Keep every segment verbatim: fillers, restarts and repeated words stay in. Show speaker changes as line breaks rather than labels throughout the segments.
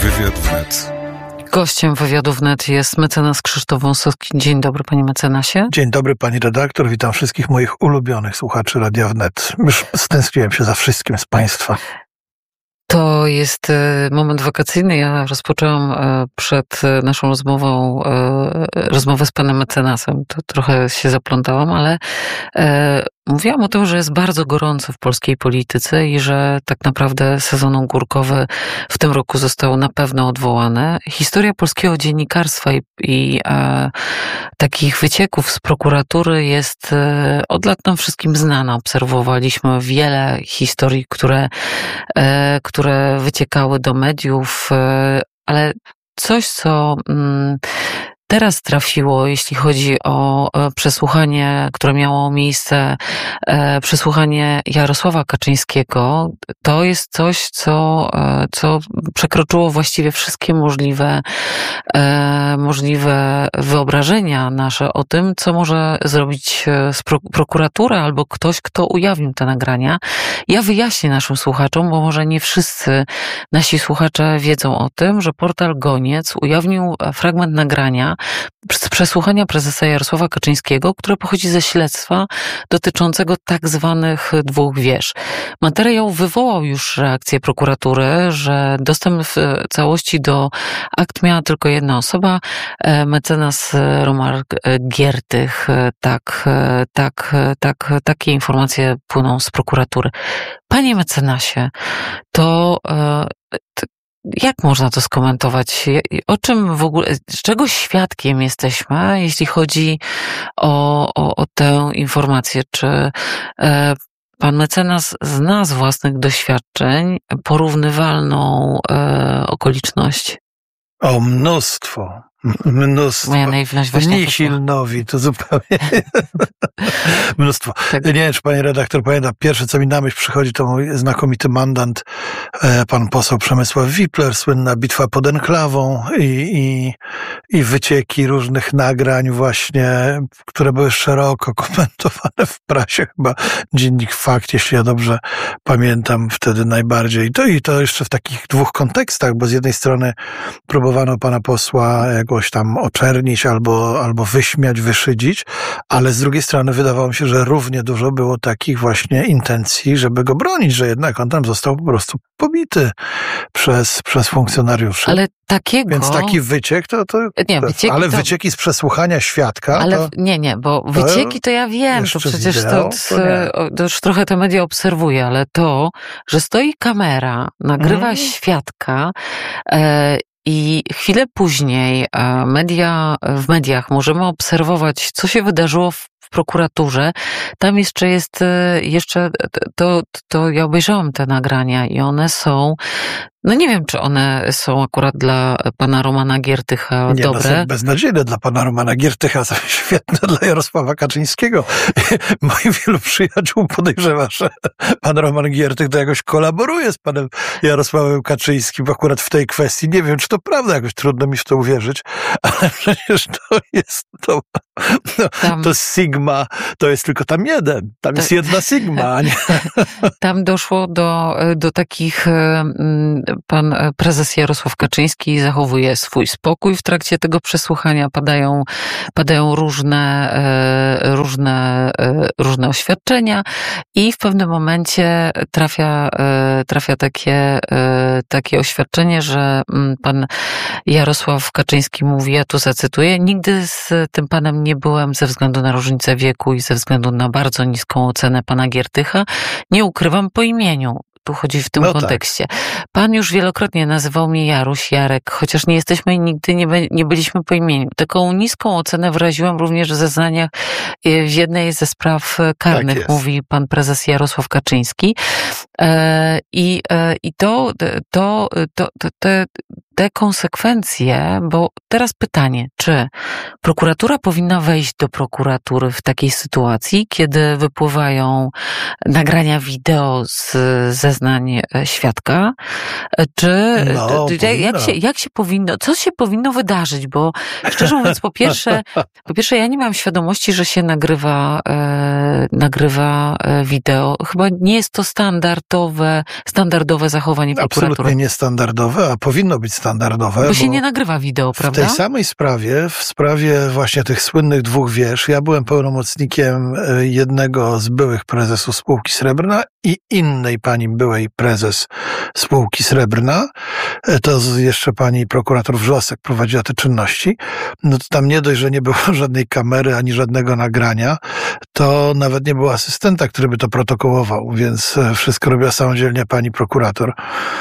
Wywiad wnet.
Gościem Wywiadu wnet jest mecenas Krzysztof Wąsowski. Dzień dobry, panie mecenasie.
Dzień dobry, pani redaktor. Witam wszystkich moich ulubionych słuchaczy Radia Wnet. Już stęskniłem się za wszystkim z państwa.
To jest moment wakacyjny. Ja rozpoczęłam przed naszą rozmową rozmowę z panem mecenasem. To trochę się zaplątałam, ale mówiłam o tym, że jest bardzo gorąco w polskiej polityce i że tak naprawdę sezon ogórkowy w tym roku został na pewno odwołany. Historia polskiego dziennikarstwa i, i e, takich wycieków z prokuratury jest e, od lat nam wszystkim znana. Obserwowaliśmy wiele historii, które, e, które wyciekały do mediów, e, ale coś, co mm, teraz trafiło, jeśli chodzi o przesłuchanie, które miało miejsce, e, przesłuchanie Jarosława Kaczyńskiego, to jest coś, co, e, co przekroczyło właściwie wszystkie możliwe, e, możliwe wyobrażenia nasze o tym, co może zrobić z pro, prokuratura albo ktoś, kto ujawnił te nagrania. Ja wyjaśnię naszym słuchaczom, bo może nie wszyscy nasi słuchacze wiedzą o tym, że portal Goniec ujawnił fragment nagrania z przesłuchania prezesa Jarosława Kaczyńskiego, które pochodzi ze śledztwa dotyczącego tak zwanych dwóch wież. Materiał wywołał już reakcję prokuratury, że dostęp w całości do akt miała tylko jedna osoba, mecenas Roman Giertych. Tak, tak, tak, takie informacje płyną z prokuratury. Panie mecenasie, to, to jak można to skomentować? O czym w ogóle, czego świadkiem jesteśmy, jeśli chodzi o, o, o tę informację? Czy e, pan mecenas zna z własnych doświadczeń porównywalną e, okoliczność?
O, mnóstwo. Mnóstwo.
Moja naiwność właśnie.
Nihilnowi, to zupełnie mnóstwo. Tak. Nie wiem, czy pani redaktor pamięta, pierwsze, co mi na myśl przychodzi, to mój znakomity mandant, pan poseł Przemysław Wipler, słynna bitwa pod Enklawą i, i, i wycieki różnych nagrań właśnie, które były szeroko komentowane w prasie, chyba Dziennik Fakt, jeśli ja dobrze pamiętam wtedy najbardziej. To i to jeszcze w takich dwóch kontekstach, bo z jednej strony próbowano pana posła jakoś tam oczernić albo, albo wyśmiać, wyszydzić, ale z drugiej strony wydawało mi się, że równie dużo było takich właśnie intencji, żeby go bronić, że jednak on tam został po prostu pobity przez, przez funkcjonariuszy.
Ale takiego...
Więc taki wyciek to... to
nie, wycieki
ale
to...
wycieki z przesłuchania świadka...
Ale
to,
nie, nie, bo wycieki to ja wiem, to przecież
wideo,
to, to, to już trochę te media obserwuję, ale to, że stoi kamera, nagrywa mm. świadka e, i chwilę później media, w mediach możemy obserwować, co się wydarzyło w w prokuraturze. Tam jeszcze jest, jeszcze to, to ja obejrzałam te nagrania i one są, no nie wiem, czy one są akurat dla pana Romana Giertycha
nie,
dobre.
Nie, no są beznadziejne dla pana Romana Giertycha, są świetne dla Jarosława Kaczyńskiego. Moich wielu przyjaciół podejrzewa, że pan Roman Giertych to jakoś kolaboruje z panem Jarosławem Kaczyńskim akurat w tej kwestii. Nie wiem, czy to prawda, jakoś trudno mi w to uwierzyć, ale przecież to jest to, no,
tam,
to Sigma, to jest tylko tam jeden, tam to, jest jedna Sigma. Nie?
Tam doszło do, do takich, pan prezes Jarosław Kaczyński zachowuje swój spokój w trakcie tego przesłuchania, padają, padają różne, różne, różne oświadczenia i w pewnym momencie trafia, trafia takie, takie oświadczenie, że pan Jarosław Kaczyński mówi, ja tu zacytuję, nigdy z tym panem nie byłem ze względu na różnicę wieku i ze względu na bardzo niską ocenę pana Giertycha. Nie ukrywam po imieniu. Tu chodzi w tym no kontekście. Tak. Pan już wielokrotnie nazywał mnie Jaruś, Jarek, chociaż nie jesteśmy i nigdy nie, by, nie byliśmy po imieniu. Taką niską ocenę wyraziłem również w zeznaniach w jednej ze spraw karnych, tak mówi pan prezes Jarosław Kaczyński. E, I e, i to, to, to, to te, te konsekwencje, bo teraz pytanie, czy prokuratura powinna wejść do prokuratury w takiej sytuacji, kiedy wypływają nagrania wideo z zeznań świadka, czy
no,
jak, jak, się, jak się powinno, co się powinno wydarzyć, bo szczerze mówiąc, po pierwsze, po pierwsze ja nie mam świadomości, że się nagrywa, e, nagrywa wideo. Chyba nie jest to standardowe, standardowe zachowanie prokuratury.
Absolutnie niestandardowe, a powinno być standardowe. niestandardowe.
Bo,
bo
się nie nagrywa wideo, prawda?
W tej samej sprawie, w sprawie właśnie tych słynnych dwóch wież, ja byłem pełnomocnikiem jednego z byłych prezesów spółki Srebrna i innej pani byłej prezes spółki Srebrna. To jeszcze pani prokurator Wrzosek prowadziła te czynności. No to tam nie dość, że nie było żadnej kamery ani żadnego nagrania, to nawet nie było asystenta, który by to protokołował, więc wszystko robiła samodzielnie pani prokurator.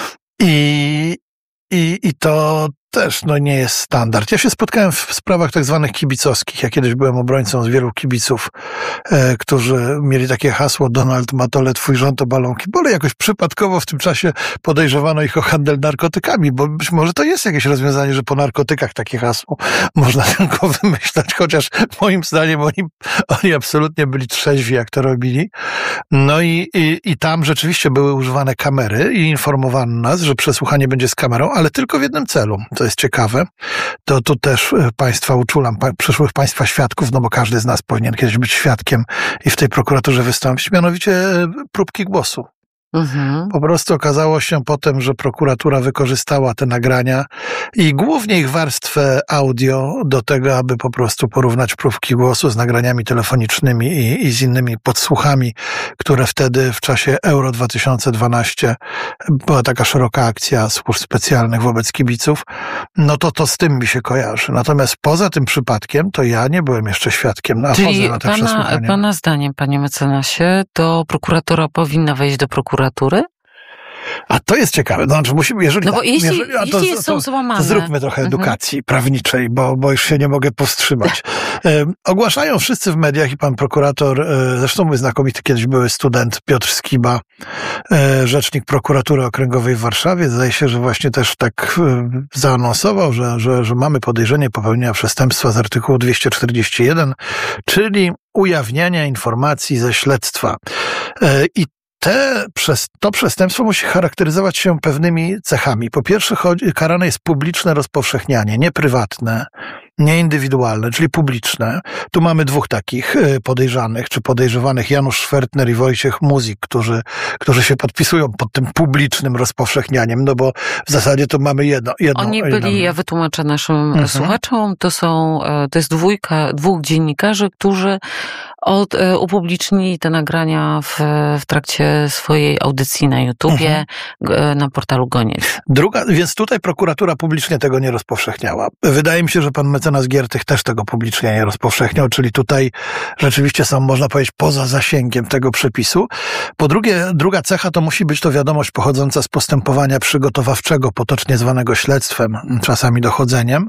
I, i, i to też no, nie jest standard. Ja się spotkałem w sprawach tak zwanych kibicowskich. Ja kiedyś byłem obrońcą z wielu kibiców, e, którzy mieli takie hasło: Donald Matole, twój rząd to balonki. Bo jakoś przypadkowo w tym czasie podejrzewano ich o handel narkotykami, bo być może to jest jakieś rozwiązanie, że po narkotykach takie hasło można tylko wymyślać, chociaż moim zdaniem oni, oni absolutnie byli trzeźwi, jak to robili. No i, i, i tam rzeczywiście były używane kamery i informowano nas, że przesłuchanie będzie z kamerą, ale tylko w jednym celu. To jest ciekawe. To tu też państwa uczulam, pa, przyszłych państwa świadków, no bo każdy z nas powinien kiedyś być świadkiem i w tej prokuraturze wystąpić, mianowicie próbki głosu. Mhm. Po prostu okazało się potem, że prokuratura wykorzystała te nagrania i głównie ich warstwę audio do tego, aby po prostu porównać próbki głosu z nagraniami telefonicznymi i, i z innymi podsłuchami, które wtedy w czasie Euro dwa tysiące dwanaście była taka szeroka akcja służb specjalnych wobec kibiców. No to to z tym mi się kojarzy. Natomiast poza tym przypadkiem to ja nie byłem jeszcze świadkiem. No,
Czyli
na te
pana, pana zdaniem, panie mecenasie, to prokuratura powinna wejść do prokuratury?
A to jest ciekawe. No, znaczy musimy, jeżeli,
no bo jeśli,
jeżeli a to,
jeśli
to,
są złamane...
to zróbmy trochę edukacji mhm. prawniczej, bo, bo już się nie mogę powstrzymać. E, ogłaszają wszyscy w mediach i pan prokurator, e, zresztą mój znakomity kiedyś były student Piotr Skiba, e, rzecznik prokuratury okręgowej w Warszawie, zdaje się, że właśnie też tak e, zaanonsował, że, że, że mamy podejrzenie popełnienia przestępstwa z artykułu dwieście czterdzieści jeden, czyli ujawniania informacji ze śledztwa. E, I Te, to przestępstwo musi charakteryzować się pewnymi cechami. Po pierwsze, chodzi, karane jest publiczne rozpowszechnianie, nie prywatne, nie indywidualne, czyli publiczne. Tu mamy dwóch takich podejrzanych, czy podejrzewanych, Janusz Szwertner i Wojciech Muzik, którzy, którzy się podpisują pod tym publicznym rozpowszechnianiem, no bo w zasadzie to mamy jedno. jedno
Oni byli, jedno. Ja wytłumaczę naszym mhm. słuchaczom, to są, to jest dwójka, dwóch dziennikarzy, którzy od, upublicznili te nagrania w, w trakcie swojej audycji na YouTubie, mhm. na portalu Goniec.
Druga, więc tutaj prokuratura publicznie tego nie rozpowszechniała. Wydaje mi się, że pan mecenas Giertych też tego publicznie nie rozpowszechniał, czyli tutaj rzeczywiście są, można powiedzieć, poza zasięgiem tego przepisu. Po drugie, druga cecha to musi być to wiadomość pochodząca z postępowania przygotowawczego, potocznie zwanego śledztwem, czasami dochodzeniem.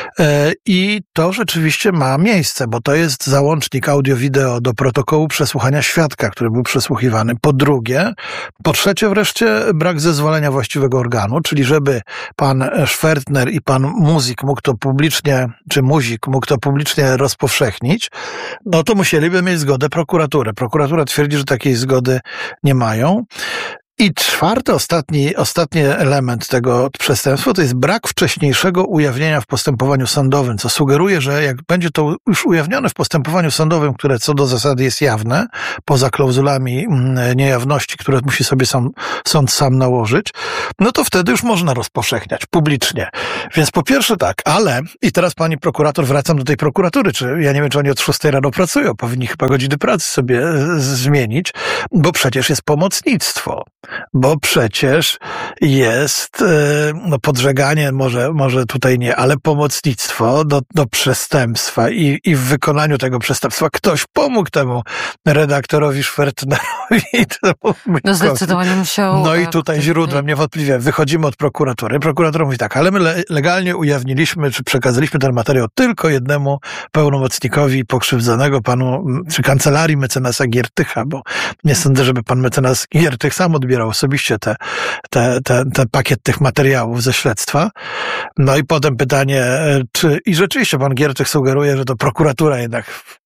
I to rzeczywiście ma miejsce, bo to jest załącznik audio-wideo do protokołu przesłuchania świadka, który był przesłuchiwany. Po drugie, po trzecie wreszcie brak zezwolenia właściwego organu, czyli żeby pan Szwertner i pan Muzik mógł to publicznie, czy Muzik mógł to publicznie rozpowszechnić, no to musieliby mieć zgodę prokuratury. Prokuratura twierdzi, że takiej zgody nie mają. I czwarty, ostatni, ostatni element tego przestępstwa to jest brak wcześniejszego ujawnienia w postępowaniu sądowym, co sugeruje, że jak będzie to już ujawnione w postępowaniu sądowym, które co do zasady jest jawne, poza klauzulami niejawności, które musi sobie sam, sąd sam nałożyć, no to wtedy już można rozpowszechniać publicznie. Więc po pierwsze tak, ale i teraz pani prokurator, wracam do tej prokuratury, czy ja nie wiem, czy oni od szóstej rano pracują, powinni chyba godziny pracy sobie zmienić, bo przecież jest pomocnictwo. Bo przecież jest no, podżeganie, może, może tutaj nie, ale pomocnictwo do, do przestępstwa i, i w wykonaniu tego przestępstwa ktoś pomógł temu redaktorowi Szwertnerowi.
No zdecydowanie musiał...
No i tutaj źródłem niewątpliwie wychodzimy od prokuratury. Prokurator mówi tak, ale my le, legalnie ujawniliśmy, czy przekazaliśmy ten materiał tylko jednemu pełnomocnikowi pokrzywdzonego, panu, czy kancelarii mecenasa Giertycha, bo nie sądzę, żeby pan mecenas Giertych sam odbierał osobiście te, te, te, te pakiet tych materiałów ze śledztwa. No i potem pytanie, czy i rzeczywiście pan Giertych sugeruje, że to prokuratura jednak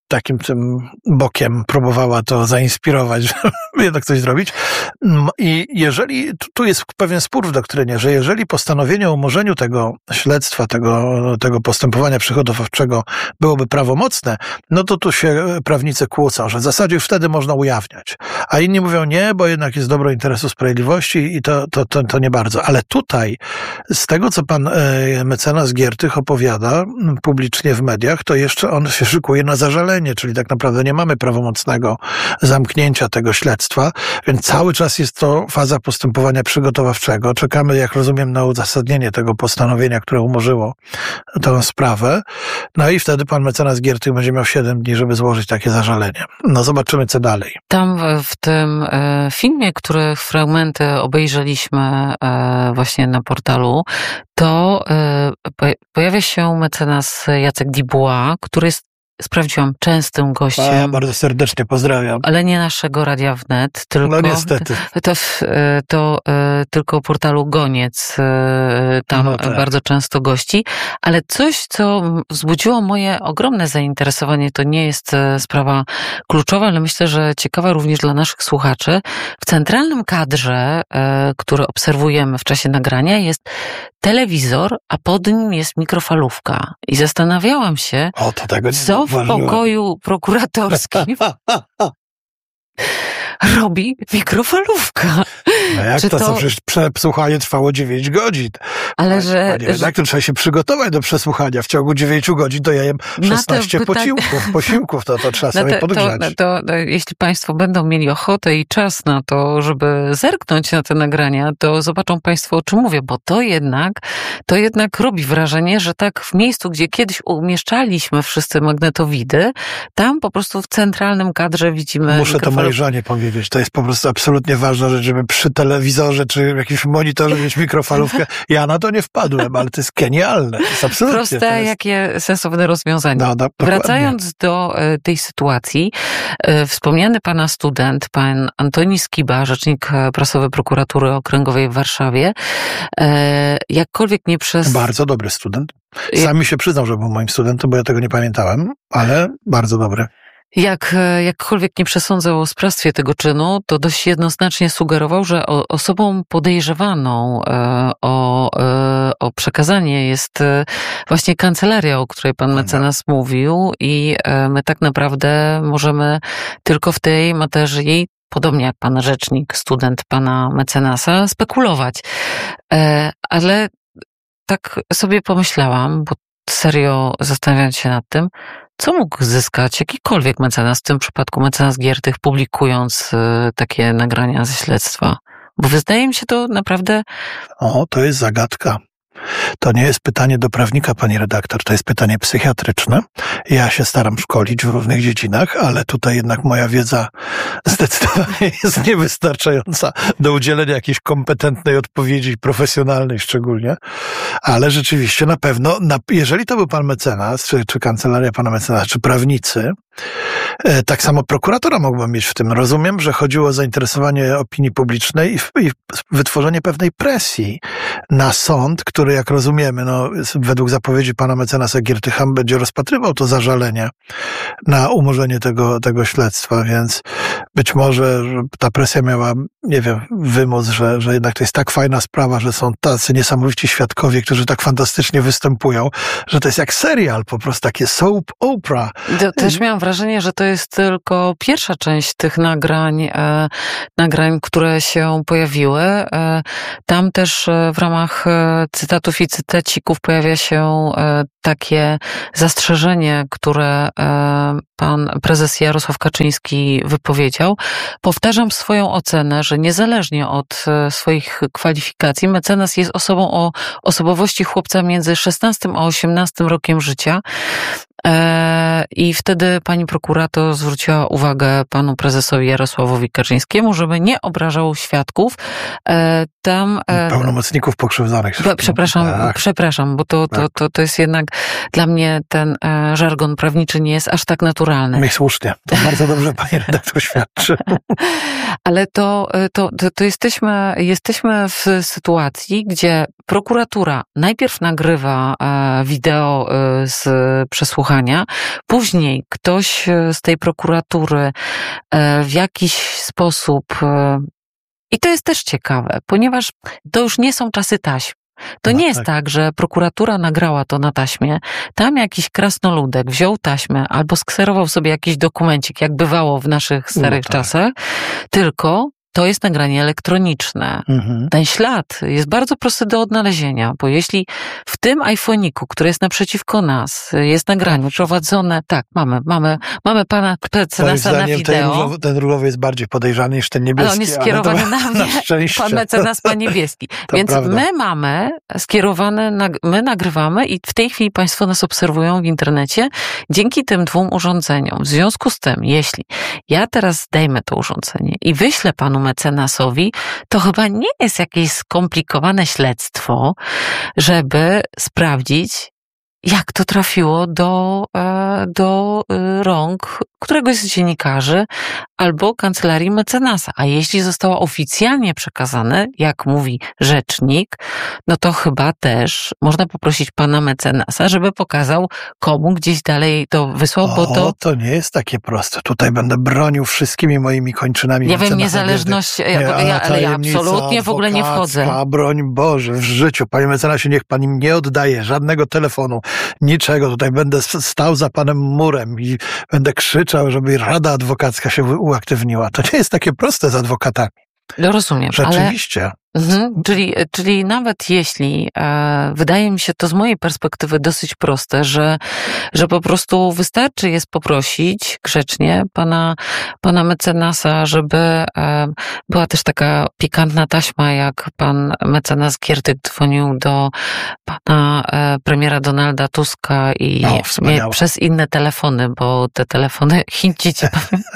takim tym bokiem próbowała to zainspirować, żeby jednak coś zrobić. I jeżeli, tu jest pewien spór w doktrynie, że jeżeli postanowienie o umorzeniu tego śledztwa, tego, tego postępowania przygotowawczego byłoby prawomocne, no to tu się prawnicy kłócą, że w zasadzie już wtedy można ujawniać. A inni mówią nie, bo jednak jest dobro interesu sprawiedliwości i to, to, to, to nie bardzo. Ale tutaj, z tego co pan mecenas Giertych opowiada publicznie w mediach, to jeszcze on się szykuje na zażalenie, czyli tak naprawdę nie mamy prawomocnego zamknięcia tego śledztwa, więc cały czas jest to faza postępowania przygotowawczego. Czekamy, jak rozumiem, na uzasadnienie tego postanowienia, które umorzyło tę sprawę. No i wtedy pan mecenas Giertych będzie miał siedem dni, żeby złożyć takie zażalenie. No zobaczymy, co dalej.
Tam w tym e, filmie, który fragmenty obejrzeliśmy e, właśnie na portalu, to e, pojawia się mecenas Jacek Dubois, który jest, sprawdziłam, częstym gościem.
A, bardzo serdecznie pozdrawiam.
Ale nie naszego Radia Wnet, tylko...
No niestety.
To, to, to tylko portalu Goniec tam no tak. bardzo często gości. Ale coś, co wzbudziło moje ogromne zainteresowanie, to nie jest sprawa kluczowa, ale myślę, że ciekawa również dla naszych słuchaczy. W centralnym kadrze, który obserwujemy w czasie nagrania, jest telewizor, a pod nim jest mikrofalówka. I zastanawiałam się,
o, to tego nie
co w pokoju prokuratorskim robi mikrofalówka.
No jak to, to, co przecież przesłuchanie trwało dziewięć godzin.
Ale że...
Panie redaktor, trzeba się przygotować do przesłuchania. W ciągu dziewięciu godzin to ja jem szesnaście pytań... posiłków, posiłków, to, to trzeba no sobie to, podgrzać.
To, to, to, jeśli państwo będą mieli ochotę i czas na to, żeby zerknąć na te nagrania, to zobaczą państwo, o czym mówię, bo to jednak, to jednak robi wrażenie, że tak w miejscu, gdzie kiedyś umieszczaliśmy wszyscy magnetowidy, tam po prostu w centralnym kadrze widzimy...
Muszę to mojej żonie powiedzieć. To jest po prostu absolutnie ważna rzecz, żeby przy telewizorze czy jakimś monitorze mieć mikrofalówkę. Ja na to nie wpadłem, ale to jest genialne. To jest absolutnie.
Proste,
jest...
jakie sensowne rozwiązanie.
No, no,
Wracając do e, tej sytuacji, e, wspomniany pana student, pan Antoni Skiba, rzecznik prasowy Prokuratury Okręgowej w Warszawie, e, jakkolwiek nie przez...
Bardzo dobry student. Sam mi się przyznał, że był moim studentem, bo ja tego nie pamiętałem, ale bardzo dobry.
Jak, jakkolwiek nie przesądzał o sprawstwie tego czynu, to dość jednoznacznie sugerował, że o, osobą podejrzewaną e, o, e, o przekazanie jest e, właśnie kancelaria, o której pan mecenas mówił i e, my tak naprawdę możemy tylko w tej materii, podobnie jak pan rzecznik, student pana mecenasa, spekulować. E, ale tak sobie pomyślałam, bo serio zastanawiając się nad tym, co mógł zyskać jakikolwiek mecenas, w tym przypadku mecenas Giertych, publikując y, takie nagrania ze śledztwa? Bo wydaje mi się to naprawdę...
O, to jest zagadka. To nie jest pytanie do prawnika, pani redaktor, to jest pytanie psychiatryczne. Ja się staram szkolić w różnych dziedzinach, ale tutaj jednak moja wiedza zdecydowanie jest niewystarczająca do udzielenia jakiejś kompetentnej odpowiedzi, profesjonalnej szczególnie. Ale rzeczywiście na pewno, jeżeli to był pan mecenas, czy, czy kancelaria pana mecenasa, czy prawnicy, tak samo prokuratora mogła mieć w tym. Rozumiem, że chodziło o zainteresowanie opinii publicznej i, i wytworzenie pewnej presji na sąd, który, jak rozumiemy, no, według zapowiedzi pana mecenasa Giertycha będzie rozpatrywał to zażalenie na umorzenie tego, tego śledztwa, więc być może ta presja miała, nie wiem, wymóc, że, że jednak to jest tak fajna sprawa, że są tacy niesamowici świadkowie, którzy tak fantastycznie występują, że to jest jak serial, po prostu takie soap opera.
To też miałam wrażenie, że to jest tylko pierwsza część tych nagrań, e, nagrań, które się pojawiły. E, tam też e, w ramach e, cytatów i cytacików pojawia się e, takie zastrzeżenie, które e, pan prezes Jarosław Kaczyński wypowiedział. Powtarzam swoją ocenę, że niezależnie od e, swoich kwalifikacji, mecenas jest osobą o osobowości chłopca między szesnastym a osiemnastym rokiem życia. I wtedy pani prokurator zwróciła uwagę panu prezesowi Jarosławowi Kaczyńskiemu, żeby nie obrażał świadków. Tam...
Pełnomocników pokrzywdzonych.
Przepraszam, tak. przepraszam, bo to, to, to, to jest jednak dla mnie ten żargon prawniczy nie jest aż tak naturalny.
Mi słusznie. To bardzo dobrze pani redaktor świadczy.
Ale to, to, to, to jesteśmy, jesteśmy w sytuacji, gdzie prokuratura najpierw nagrywa wideo z przesłuchania przesłuchania. Później ktoś z tej prokuratury w jakiś sposób, i to jest też ciekawe, ponieważ to już nie są czasy taśm. To no nie jest tak. tak, że prokuratura nagrała to na taśmie, tam jakiś krasnoludek wziął taśmę albo skserował sobie jakiś dokumencik, jak bywało w naszych starych no tak. czasach, tylko to jest nagranie elektroniczne. Mhm. Ten ślad jest bardzo prosty do odnalezienia, bo jeśli w tym iPhone'iku, który jest naprzeciwko nas, jest nagranie prowadzone, tak, mamy, mamy, mamy pana mecenasa na wideo.
Ten, ten różowy jest bardziej podejrzany niż ten niebieski.
Ale on jest skierowany ale na mnie, na szczęście. Pan mecenas ma niebieski. Więc prawda. my mamy skierowane, my nagrywamy i w tej chwili państwo nas obserwują w internecie dzięki tym dwóm urządzeniom. W związku z tym, jeśli ja teraz zdejmę to urządzenie i wyślę panu mecenasowi, to chyba nie jest jakieś skomplikowane śledztwo, żeby sprawdzić, jak to trafiło do, do rąk któregoś z dziennikarzy albo kancelarii mecenasa. A jeśli zostało oficjalnie przekazane, jak mówi rzecznik, no to chyba też można poprosić pana mecenasa, żeby pokazał, komu gdzieś dalej to wysłał,
o,
bo to...
to nie jest takie proste. Tutaj będę bronił wszystkimi moimi kończynami.
Ja wiem, niezależność, ja, ja, ale ja absolutnie w ogóle nie wchodzę.
Broń Boże, w życiu, panie mecenasie, niech pan im nie oddaje żadnego telefonu, niczego. Tutaj będę stał za panem murem i będę krzyczał, żeby Rada Adwokacka się uaktywniła. To nie jest takie proste z adwokatami.
No rozumiem.
Rzeczywiście.
Ale... Mhm, czyli, czyli nawet jeśli, e, wydaje mi się to z mojej perspektywy dosyć proste, że, że po prostu wystarczy jest poprosić grzecznie pana, pana mecenasa, żeby e, była też taka pikantna taśma, jak pan mecenas Giertych dzwonił do pana e, premiera Donalda Tuska i
no,
nie, przez inne telefony, bo te telefony Chińczycy.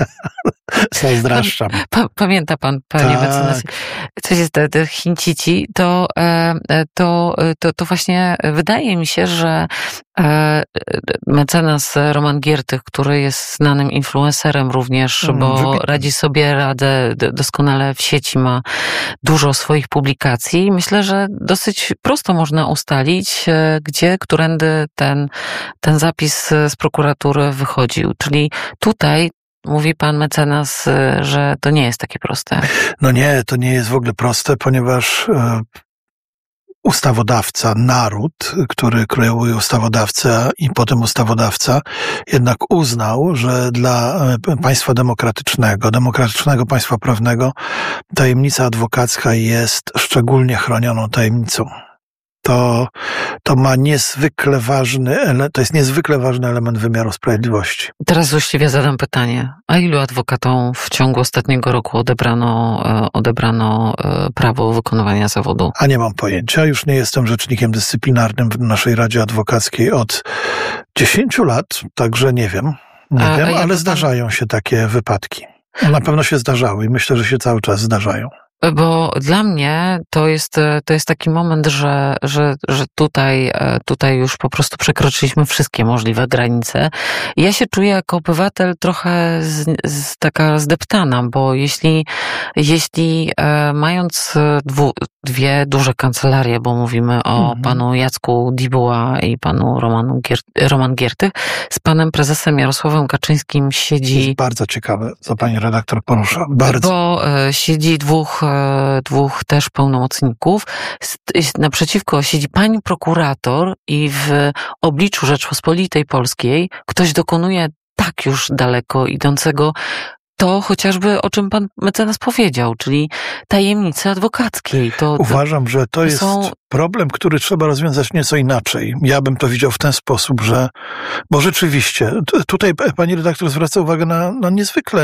Zazdraszczam.
Pa, pamięta pan, panie tak. mecenasie, coś jest te, te Chińczyci, to, to, to, to właśnie wydaje mi się, że mecenas Roman Giertych, który jest znanym influencerem również, bo Wybitny. radzi sobie radę doskonale w sieci, ma dużo swoich publikacji. Myślę, że dosyć prosto można ustalić, gdzie, którędy ten, ten zapis z prokuratury wychodził. Czyli tutaj mówi pan mecenas, że to nie jest takie proste.
No nie, to nie jest w ogóle proste, ponieważ e, ustawodawca, naród, który kreuje ustawodawcę i potem ustawodawca, jednak uznał, że dla państwa demokratycznego, demokratycznego państwa prawnego tajemnica adwokacka jest szczególnie chronioną tajemnicą. To, to ma niezwykle ważny, to jest niezwykle ważny element wymiaru sprawiedliwości.
Teraz złośliwie zadam pytanie. A ilu adwokatom w ciągu ostatniego roku odebrano, odebrano prawo wykonywania zawodu?
A nie mam pojęcia. Już nie jestem rzecznikiem dyscyplinarnym w naszej Radzie Adwokackiej od dziesięciu lat, także nie wiem. Nie a, wiem, a ale pan... zdarzają się takie wypadki. Na pewno się zdarzały i myślę, że się cały czas zdarzają.
Bo dla mnie to jest, to jest taki moment, że, że, że tutaj, tutaj już po prostu przekroczyliśmy wszystkie możliwe granice. Ja się czuję jako obywatel trochę z, z, taka zdeptana, bo jeśli, jeśli e, mając dwu, dwie duże kancelarie, bo mówimy o mhm. panu Jacku Dibuła i panu Romanu Gier, Roman Giertych, z panem prezesem Jarosławem Kaczyńskim siedzi...
To jest bardzo ciekawe, co pani redaktor porusza. Bardzo.
Bo e, siedzi dwóch dwóch też pełnomocników. Naprzeciwko siedzi pani prokurator i w obliczu Rzeczpospolitej Polskiej ktoś dokonuje tak już daleko idącego to chociażby, o czym pan mecenas powiedział, czyli tajemnicy adwokackiej. To, to,
Uważam, że to, to jest są... problem, który trzeba rozwiązać nieco inaczej. Ja bym to widział w ten sposób, że, bo rzeczywiście, tutaj pani redaktor zwraca uwagę na, na niezwykle